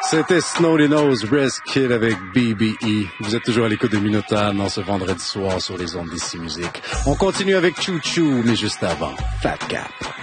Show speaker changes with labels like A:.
A: C'était Snowdy Nose, Breast Kid avec BBE. Vous êtes toujours à l'écoute de Minutan en ce vendredi soir sur les ondes d'ici musique. On continue avec Chou Chou, mais juste avant, Fat Cap.